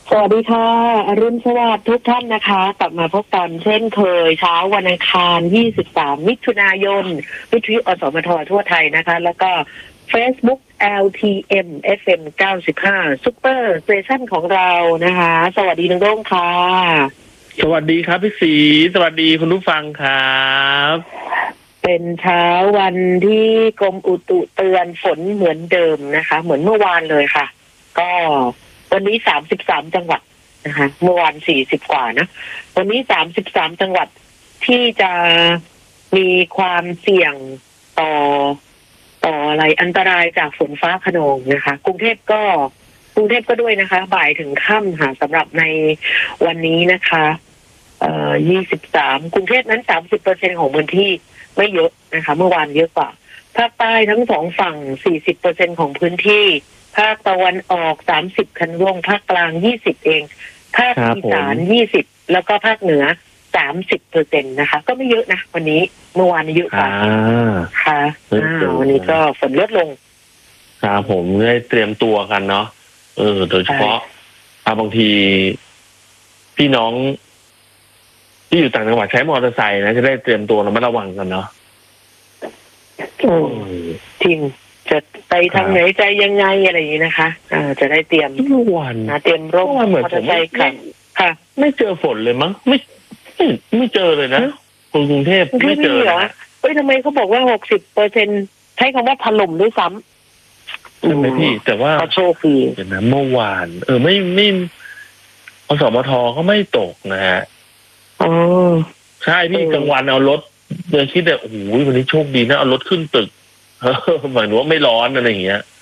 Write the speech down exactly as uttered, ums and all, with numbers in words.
สวัสดีค่ะอรุณสวัสดิ์ทุกท่านนะคะกลับมาพบกันเช่นเคยเช้าวันอังคารยี่สิบสามมิถุนายนวิทยุอสมททั่วไทยนะคะแล้วก็ Facebook แอล ที เอ็ม เอฟ เอ็ม เก้าสิบห้า Super Station ของเรานะคะสวัสดีน้องโด้งค่ะสวัสดีครับพี่ศรีสวัสดีคุณผู้ฟังครับเป็นเช้าวันที่กรมอุตุเตือนฝนเหมือนเดิมนะคะเหมือนเมื่อวานเลยค่ะก็วันนี้สามสิบสามจังหวัดนะคะเมื่อวานสี่สิบกว่านะวันนี้สามสิบสามจังหวัดที่จะมีความเสี่ยงต่อต่ออะไรอันตรายจากฝนฟ้าคะนองนะคะกรุงเทพก็กรุงเทพก็ด้วยนะคะบ่ายถึงค่ำค่ะสำหรับในวันนี้นะคะเอ่อยี่สิบสามกรุงเทพนั้น สามสิบเปอร์เซ็นต์ ของพื้นที่ไม่เยอะนะคะเมื่อวานเยอะกว่าภาคใต้ทั้งสองฝั่ง สี่สิบเปอร์เซ็นต์ ของพื้นที่ภาคตะวันออกสามสิบคันวงภาคกลางยี่สิบเองภาคอีสานยี่สิบแล้วก็ภาคเหนือสามสิบเปอร์เซ็นต์นะคะก็ไม่เยอะนะวันนี้เมื่อวานเยอะกว่าค่ะวันนี้ก็ฝนลดลงครับผมได้เตรียมตัวกันเนาะเออโดยเฉพาะบางทีพี่น้องที่อยู่ต่างจังหวัดใช้มอเตอร์ไซค์นะจะได้เตรียมตัวระมัดระวังกันเนาะจริงจะไปทางไหนใจยังไงอะไรอย่างนี้นะคะอ่าจะได้เตรียมทุกวันนะเตรียมร่มมอเตอร์ไซค์ค่ะค่ะไม่เจอฝนเลยมั้งไม่ไม่ไม่เจอเลยนะคนกรุงเทพไม่เจอเหรอเฮ้ยทำไมเขาบอกว่าหกสิบเปอร์เซ็นใช้คำว่าถล่มด้วยซ้ำใช่ไหมพี่แต่ว่าโชคดีเห็นนะเมื่อวานเออไม่ไม่อสมทก็ไม่ตกนะฮะอ๋อใช่พี่กลางวันเอารถเดินคิดแต่โอ้โหวันนี้โชคดีนะเอารถขึ้นตึกหมายถึงว่าไม่ร้อนอะไรอย่างเงี้ย